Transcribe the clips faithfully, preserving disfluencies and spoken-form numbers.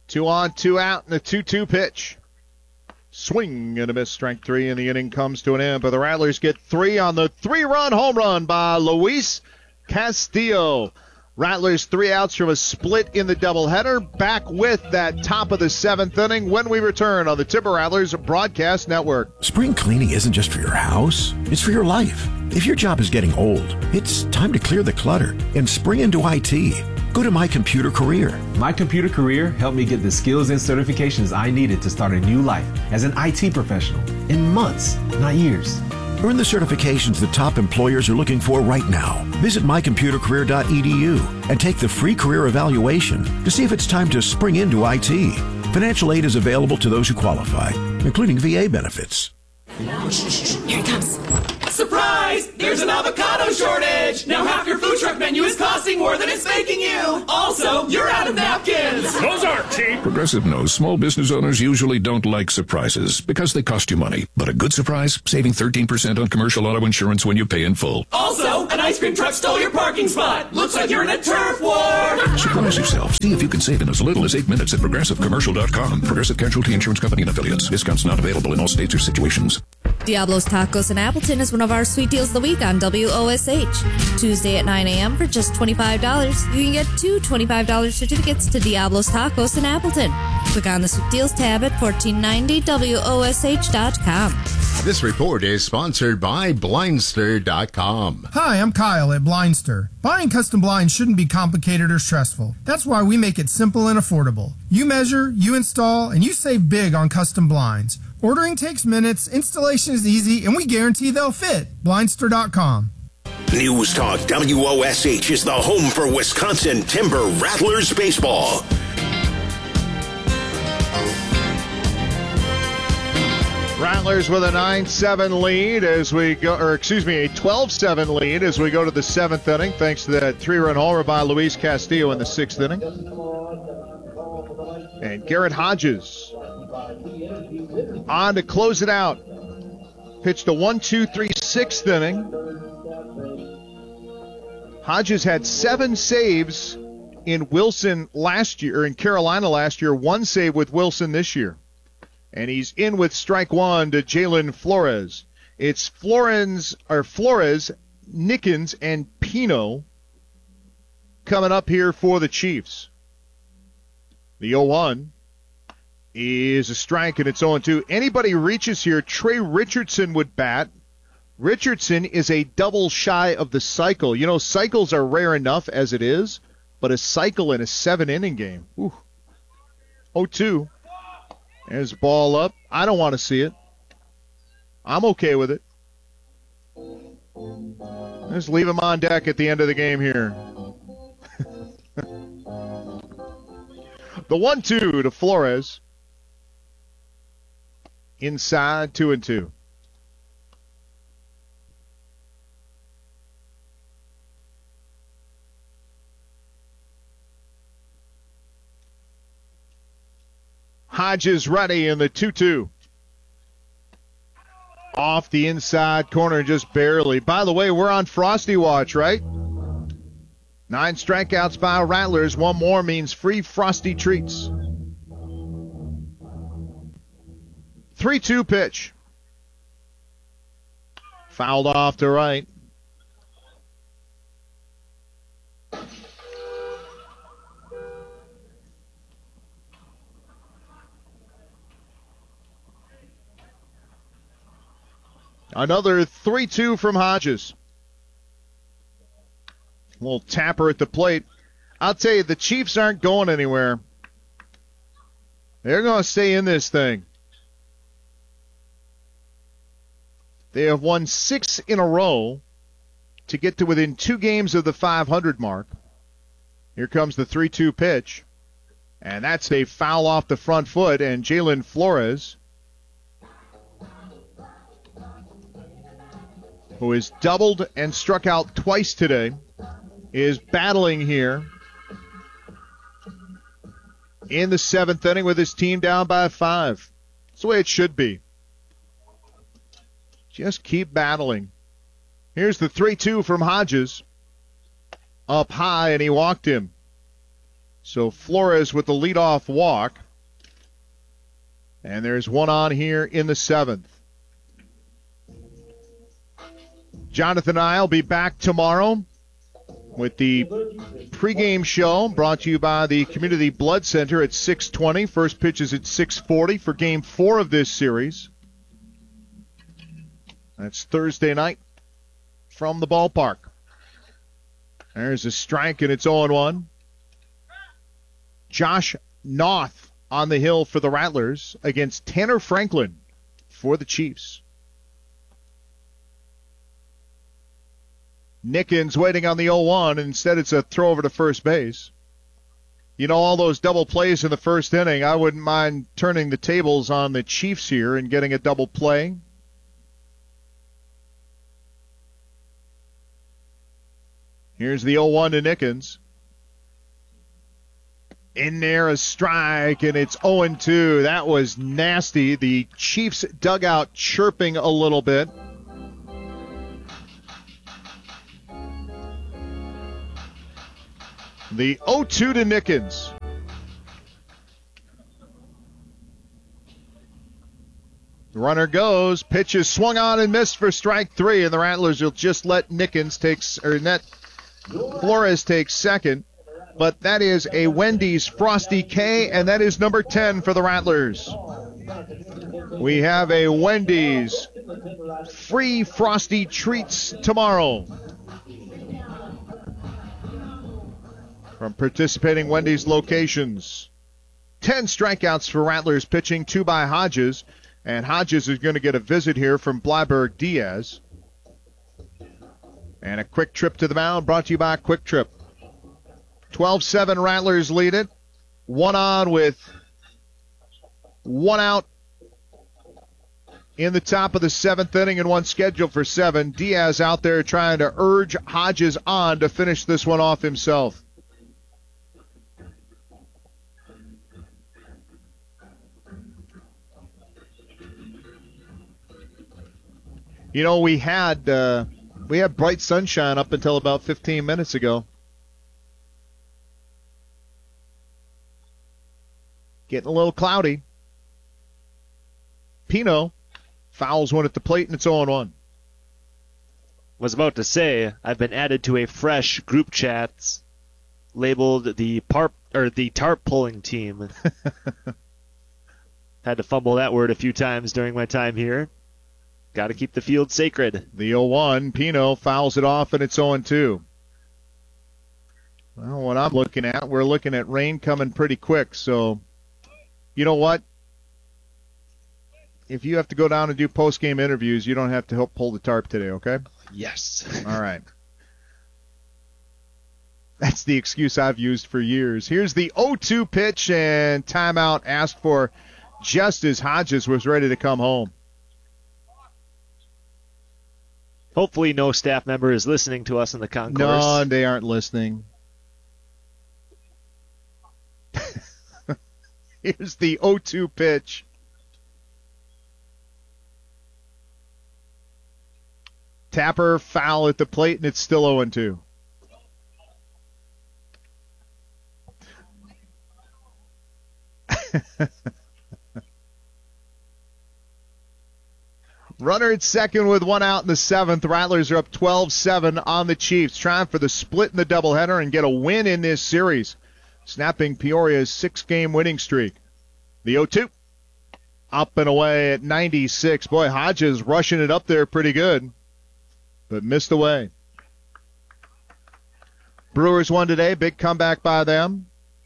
Two on, two out, and a two two pitch. Swing and a miss, strike three, and the inning comes to an end. But the Rattlers get three on the three-run home run by Luis Castillo. Rattlers three outs from a split in the doubleheader. Back with that top of the seventh inning when we return on the Timber Rattlers Broadcast Network. Spring cleaning isn't just for your house, it's for your life. If your job is getting old, it's time to clear the clutter and spring into I T. Go to My Computer Career. My Computer Career helped me get the skills and certifications I needed to start a new life as an I T professional in months, not years. Earn the certifications that top employers are looking for right now. Visit my computer career dot e d u and take the free career evaluation to see if it's time to spring into I T. Financial aid is available to those who qualify, including V A benefits. Here it comes. Surprise! There's an avocado shortage! Now half your food truck menu is costing more than it's making you! Also, you're out of napkins! Those aren't cheap! Progressive knows small business owners usually don't like surprises because they cost you money. But a good surprise? Saving thirteen percent on commercial auto insurance when you pay in full. Also, an ice cream truck stole your parking spot! Looks like you're in a turf war! Surprise yourself. See if you can save in as little as eight minutes at progressive commercial dot com. Progressive Casualty Insurance Company and Affiliates. Discounts not available in all states or situations. Diablo's Tacos in Appleton is one of our sweet deals of the week on W O S H. Tuesday at nine a.m. for just twenty-five dollars. You can get two twenty-five dollars certificates to Diablo's Tacos in Appleton. Click on the Sweet Deals tab at fourteen ninety W O S H dot com. This report is sponsored by Blindster dot com. Hi, I'm Kyle at Blindster. Buying custom blinds shouldn't be complicated or stressful. That's why we make it simple and affordable. You measure, you install, and you save big on custom blinds. Ordering takes minutes, installation is easy, and we guarantee they'll fit. Blindster dot com. News Talk W O S H is the home for Wisconsin Timber Rattlers baseball. Rattlers with a nine seven lead as we go, or excuse me, a twelve seven lead as we go to the seventh inning, thanks to that three-run homer by Luis Castillo in the sixth inning. And Garrett Hodges on to close it out. Pitched a one two three sixth inning. Hodges had seven saves in Wilson last year, or in Carolina last year, one save with Wilson this year. And he's in with strike one to Jalen Flores. It's Florens, or Flores, Nickens, and Pino coming up here for the Chiefs. The oh one is a strike, and it's oh two. Anybody reaches here, Trey Richardson would bat. Richardson is a double shy of the cycle. You know, cycles are rare enough as it is, but a cycle in a seven-inning game. Ooh. oh two. There's the ball up. I don't want to see it. I'm okay with it. Just leave him on deck at the end of the game here. The one two to Flores. Inside, two and two. Hodges ready in the two two. Off the inside corner just barely. By the way, we're on Frosty Watch, right? Nine strikeouts by Rattlers. One more means free Frosty treats. three two pitch. Fouled off to right. Another three two from Hodges. A little tapper at the plate. I'll tell you, the Chiefs aren't going anywhere. They're going to stay in this thing. They have won six in a row to get to within two games of the five hundred mark. Here comes the three two pitch. And that's a foul off the front foot, and Jalen Flores, who has doubled and struck out twice today, is battling here in the seventh inning with his team down by five. That's the way it should be. Just keep battling. Here's the three two from Hodges. Up high, and he walked him. So Flores with the leadoff walk. And there's one on here in the seventh. Jonathan and I will be back tomorrow with the pregame show brought to you by the Community Blood Center at six twenty. First pitch is at six forty for game four of this series. That's Thursday night from the ballpark. There's a strike, and it's oh and one. Josh Noth on the hill for the Rattlers against Tanner Franklin for the Chiefs. Nickens waiting on the oh one. Instead, it's a throw over to first base. You know, all those double plays in the first inning, I wouldn't mind turning the tables on the Chiefs here and getting a double play. Here's the oh one to Nickens. In there, a strike, and it's oh and two. That was nasty. The Chiefs dugout chirping a little bit. The oh two to Nickens. The runner goes. Pitch is swung on and missed for strike three, and the Rattlers will just let Nickens take, or net Flores take second. But that is a Wendy's Frosty K, and that is number ten for the Rattlers. We have a Wendy's free Frosty treats tomorrow from participating Wendy's locations. Ten strikeouts for Rattlers pitching, two by Hodges. And Hodges is going to get a visit here from Blyberg Diaz. And a quick trip to the mound brought to you by Quick Trip. twelve seven Rattlers lead it. One on with one out in the top of the seventh inning and one scheduled for seven. Diaz out there trying to urge Hodges on to finish this one off himself. You know, we had uh, we had bright sunshine up until about fifteen minutes ago. Getting a little cloudy. Pino fouls one at the plate, and it's oh and one. Was about to say, I've been added to a fresh group chat labeled the parp or the tarp pulling team. Had to fumble that word a few times during my time here. Got to keep the field sacred. The oh one, Pino fouls it off, and it's oh and two. Well, what I'm looking at, we're looking at rain coming pretty quick, so you know what? If you have to go down and do post-game interviews, you don't have to help pull the tarp today, okay? Yes. All right. That's the excuse I've used for years. Here's the oh two pitch, and timeout asked for just as Hodges was ready to come home. Hopefully no staff member is listening to us in the concourse. No, they aren't listening. Here's the oh two pitch. Tapper foul at the plate, and it's still oh and two. Runner at second with one out in the seventh. Rattlers are up twelve seven on the Chiefs, trying for the split in the doubleheader and get a win in this series, snapping Peoria's six-game winning streak. The oh two, up and away at ninety-six. Boy, Hodges rushing it up there pretty good, but missed away. Brewers won today. Big comeback by them.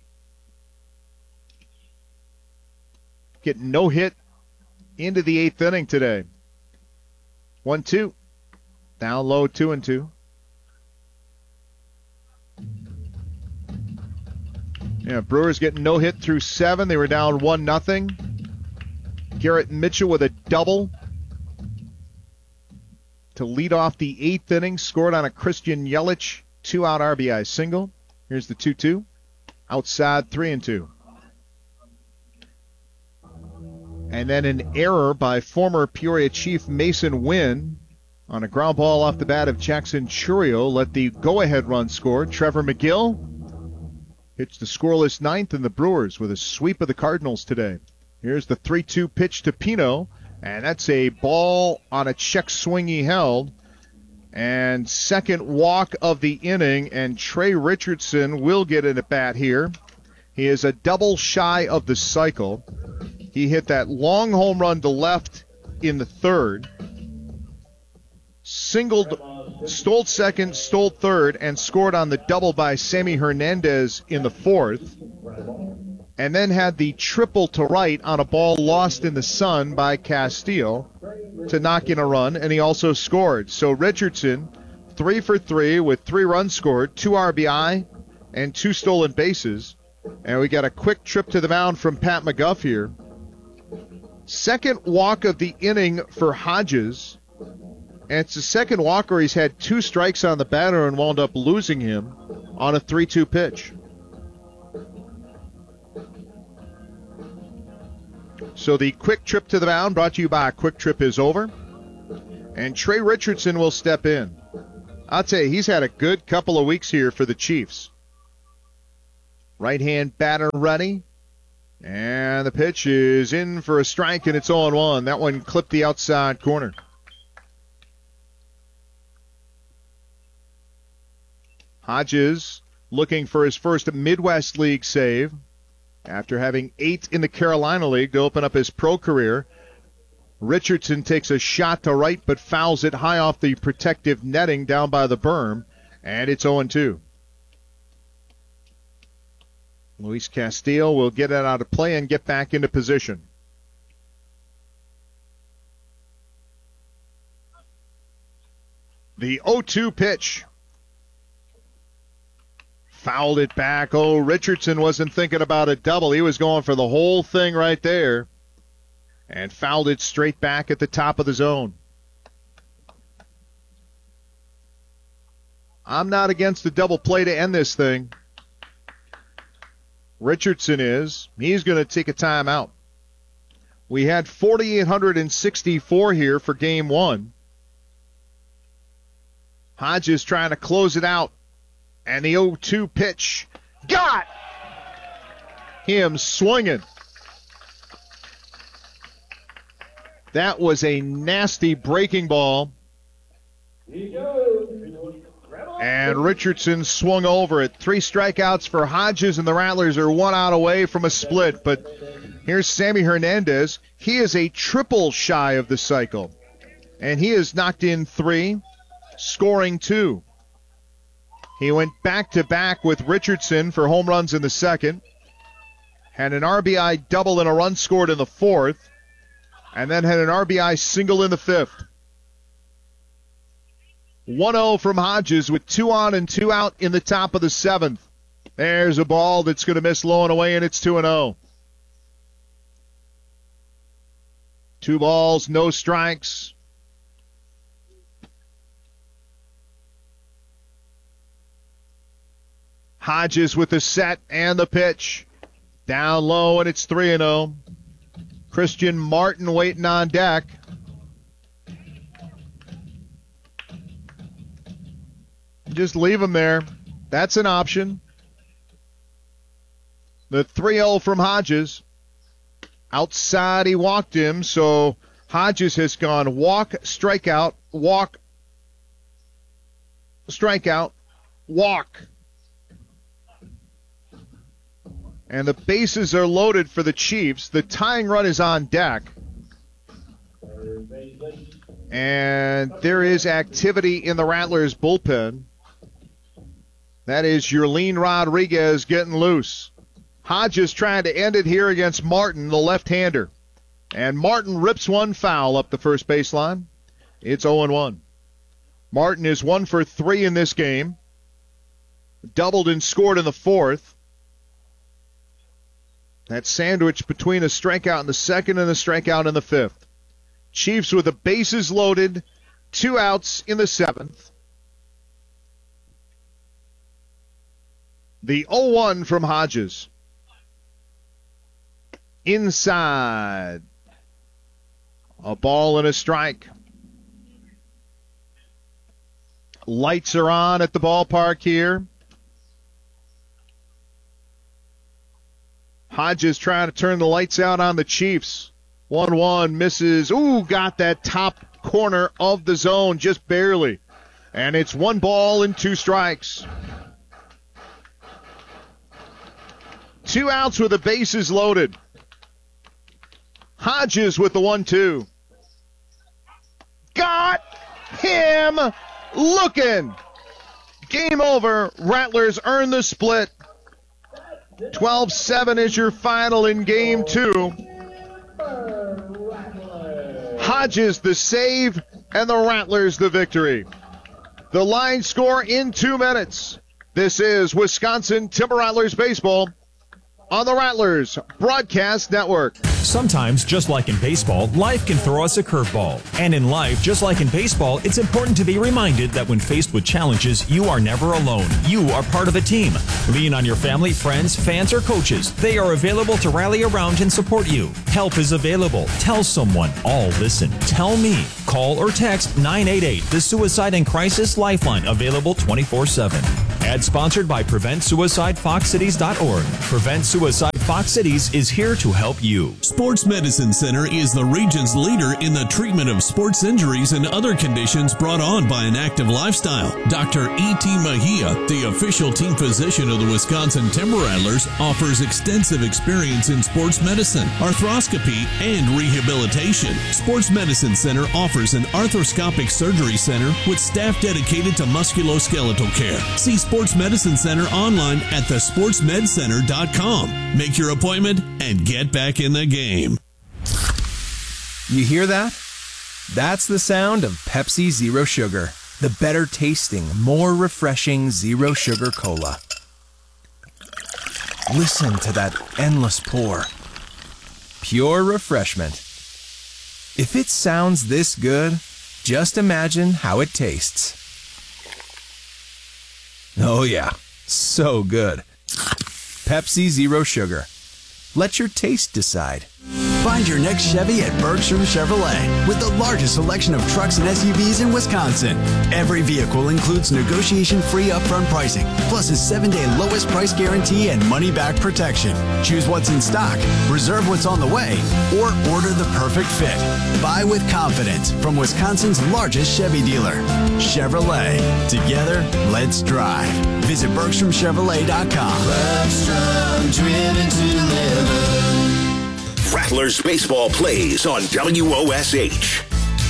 Getting no hit into the eighth inning today. One, two. Down low, two and two. Yeah, Brewers getting no hit through seven. They were down one nothing. Garrett Mitchell with a double to lead off the eighth inning. Scored on a Christian Yelich two-out R B I single. Here's the two two. Outside, three and two. And then an error by former Peoria Chief Mason Wynn on a ground ball off the bat of Jackson Churio let the go-ahead run score. Trevor McGill It's the scoreless ninth, and the Brewers with a sweep of the Cardinals today. Here's the three two pitch to Pino, and that's a ball on a check swing he held. And second walk of the inning, and Trey Richardson will get an at-bat here. He is a double shy of the cycle. He hit that long home run to left in the third. Singled, stole second, stole third, and scored on the double by Sammy Hernandez in the fourth. And then had the triple to right on a ball lost in the sun by Castillo to knock in a run, and he also scored. So Richardson, three for three with three runs scored, two R B I, and two stolen bases. And we got a quick trip to the mound from Pat McGuff here. Second walk of the inning for Hodges. And it's the second walk where he's had two strikes on the batter and wound up losing him on a three two pitch. So the quick trip to the mound brought to you by Quick Trip is over. And Trey Richardson will step in. I'll tell you, he's had a good couple of weeks here for the Chiefs. Right-hand batter ready. And the pitch is in for a strike, and it's oh one. That one clipped the outside corner. Hodges looking for his first Midwest League save after having eight in the Carolina League to open up his pro career. Richardson takes a shot to right but fouls it high off the protective netting down by the berm, and it's oh two. Luis Castillo will get it out of play and get back into position. The oh two pitch. Fouled it back. Oh, Richardson wasn't thinking about a double. He was going for the whole thing right there. And fouled it straight back at the top of the zone. I'm not against the double play to end this thing. Richardson is. He's going to take a timeout. We had four thousand eight hundred sixty-four here for game one. Hodges trying to close it out. And the oh two pitch got him swinging. That was a nasty breaking ball. And Richardson swung over it. Three strikeouts for Hodges, and the Rattlers are one out away from a split. But here's Sammy Hernandez. He is a triple shy of the cycle. And he has knocked in three, scoring two. He went back-to-back with Richardson for home runs in the second. Had an R B I double and a run scored in the fourth. And then had an R B I single in the fifth. one oh from Hodges with two on and two out in the top of the seventh. There's a ball that's going to miss low and away, and it's two and oh. Two balls, no strikes. Hodges with the set and the pitch. Down low, and it's three and oh. Christian Martin waiting on deck. Just leave him there. That's an option. The three oh from Hodges. Outside, he walked him, so Hodges has gone walk, strikeout, walk, strikeout, walk. And the bases are loaded for the Chiefs. The tying run is on deck. And there is activity in the Rattlers bullpen. That is Yerlin Rodriguez getting loose. Hodges trying to end it here against Martin, the left-hander. And Martin rips one foul up the first baseline. It's oh one. Martin is one for three in this game. Doubled and scored in the fourth. That sandwich between a strikeout in the second and a strikeout in the fifth. Chiefs with the bases loaded, two outs in the seventh. The oh one from Hodges. Inside. A ball and a strike. Lights are on at the ballpark here. Hodges trying to turn the lights out on the Chiefs. one one misses. Ooh, got that top corner of the zone just barely. And it's one ball and two strikes. Two outs with the bases loaded. Hodges with the one two. Got him looking. Game over. Rattlers earn the split. twelve seven is your final in game two. Hodges the save and the Rattlers the victory. The line score in two minutes. This is Wisconsin Timber Rattlers baseball on the Rattlers Broadcast Network. Sometimes, just like in baseball, life can throw us a curveball. And in life, just like in baseball, it's important to be reminded that when faced with challenges, you are never alone. You are part of a team. Lean on your family, friends, fans, or coaches. They are available to rally around and support you. Help is available. Tell someone. All listen. Tell me. Call or text nine eight eight, the Suicide and Crisis Lifeline, available twenty-four seven. Ad sponsored by Prevent Suicide Fox Cities dot org. Prevent Suicide Fox Cities is here to help you. Sports Medicine Center is the region's leader in the treatment of sports injuries and other conditions brought on by an active lifestyle. Doctor E T. Mejia, the official team physician of the Wisconsin Timber Rattlers, offers extensive experience in sports medicine, arthroscopy, and rehabilitation. Sports Medicine Center offers an arthroscopic surgery center with staff dedicated to musculoskeletal care. See Sports Medicine Center online at the sports med center dot com. Make your appointment and get back in the game. You hear that? That's the sound of Pepsi Zero Sugar, the better tasting, more refreshing zero sugar cola. Listen to that endless pour. Pure refreshment. If it sounds this good, just imagine how it tastes. Oh yeah, so good. Pepsi Zero Sugar. Let your taste decide. Find your next Chevy at Bergstrom Chevrolet with the largest selection of trucks and S U Vs in Wisconsin. Every vehicle includes negotiation-free upfront pricing, plus a seven-day lowest price guarantee and money-back protection. Choose what's in stock, reserve what's on the way, or order the perfect fit. Buy with confidence from Wisconsin's largest Chevy dealer. Chevrolet. Together, let's drive. Visit Bergstrom Chevrolet dot com. Bergstrom, driven to live. Rattlers baseball plays on W O S H.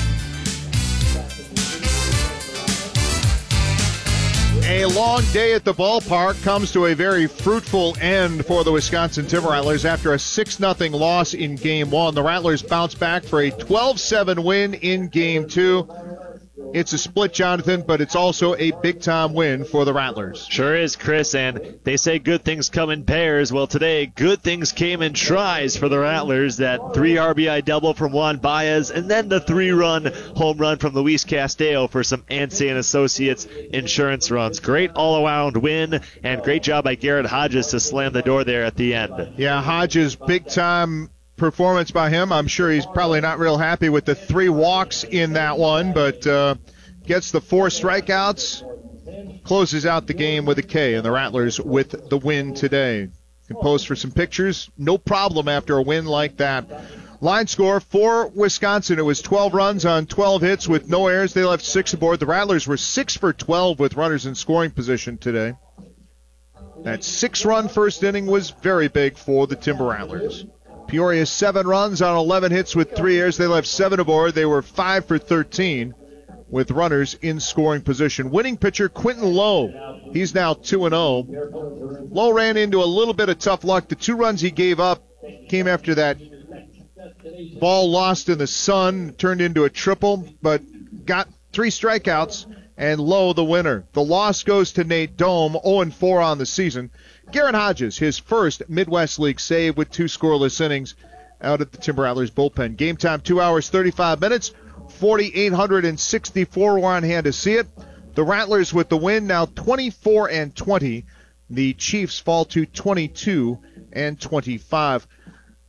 A long day at the ballpark comes to a very fruitful end for the Wisconsin Timber Rattlers after a six nothing loss in Game one. The Rattlers bounce back for a twelve seven win in Game two. It's a split, Jonathan, but it's also a big-time win for the Rattlers. Sure is, Chris, and they say good things come in pairs. Well, today, good things came in tries for the Rattlers. That three R B I double from Juan Baez, and then the three-run home run from Luis Castillo for some Ansay and Associates insurance runs. Great all-around win, and great job by Garrett Hodges to slam the door there at the end. Yeah, Hodges, big-time performance by him. I'm sure he's probably not real happy with the three walks in that one, but uh, gets the four strikeouts, closes out the game with a K, and the Rattlers with the win today. You can pose for some pictures. No problem after a win like that. Line score for Wisconsin, it was twelve runs on twelve hits with no errors. They left six aboard. The Rattlers were six for twelve with runners in scoring position today. That six-run first inning was very big for the Timber Rattlers. Peoria, seven runs on eleven hits with three errors. They left seven aboard. They were five for thirteen with runners in scoring position. Winning pitcher Quentin Lowe. He's now two and oh. Lowe ran into a little bit of tough luck. The two runs he gave up came after that ball lost in the sun, turned into a triple, but got three strikeouts, and Lowe the winner. The loss goes to Nate Dome, oh and four on the season. Garrett Hodges, his first Midwest League save with two scoreless innings out at the Timber Rattlers bullpen. Game time, two hours, thirty-five minutes, four thousand eight hundred sixty-four. We're on hand to see it. The Rattlers with the win, now twenty-four and twenty. The Chiefs fall to twenty-two and twenty-five.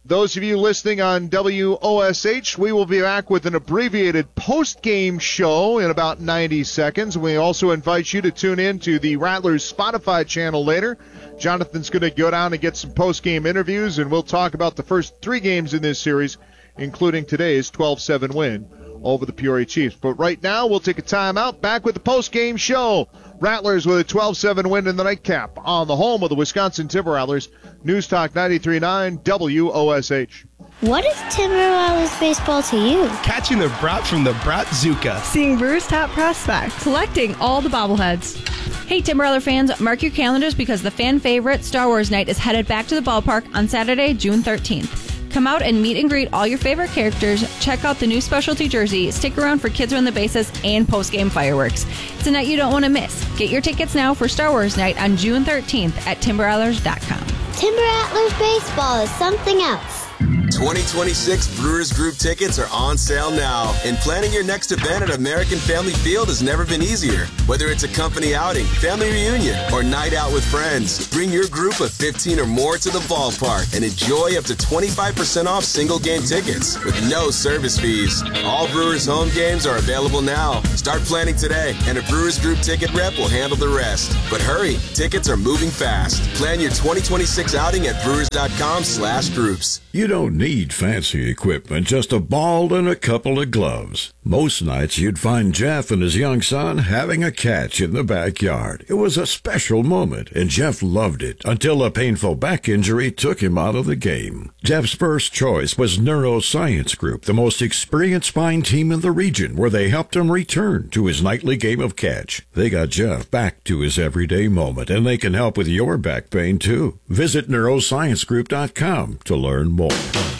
Those of you listening on W O S H, we will be back with an abbreviated post-game show in about ninety seconds. We also invite you to tune in to the Rattlers Spotify channel later. Jonathan's going to go down and get some post-game interviews, and we'll talk about the first three games in this series, including today's twelve seven win over the Peoria Chiefs. But right now, we'll take a timeout. Back with the post-game show. Rattlers with a twelve seven win in the nightcap on the home of the Wisconsin Timber Rattlers. News Talk ninety-three point nine W O S H. What is Timber Rattlers baseball to you? Catching the brat from the Bratzuka. Seeing Brewers top prospects. Collecting all the bobbleheads. Hey, Timber Rattler fans, mark your calendars because the fan favorite Star Wars Night is headed back to the ballpark on Saturday, June thirteenth. Come out and meet and greet all your favorite characters, check out the new specialty jersey, stick around for Kids Run the Bases, and post-game fireworks. It's a night you don't want to miss. Get your tickets now for Star Wars Night on June thirteenth at timber rattlers dot com. Timber Rattlers baseball is something else. twenty twenty-six Brewers Group tickets are on sale now, and planning your next event at American Family Field has never been easier. Whether it's a company outing, family reunion, or night out with friends, bring your group of fifteen or more to the ballpark and enjoy up to twenty-five percent off single game tickets with no service fees. All Brewers home games are available now. Start planning today, and a Brewers Group ticket rep will handle the rest. But hurry, tickets are moving fast. Plan your twenty twenty-six outing at brewers dot com slash groups. You don't need fancy equipment, just a ball and a couple of gloves. Most nights you'd find Jeff and his young son having a catch in the backyard. It was a special moment, and Jeff loved it until a painful back injury took him out of the game. Jeff's first choice was Neuroscience Group, the most experienced spine team in the region, where they helped him return to his nightly game of catch. They got Jeff back to his everyday moment, and they can help with your back pain too. Visit neuroscience group dot com to learn more.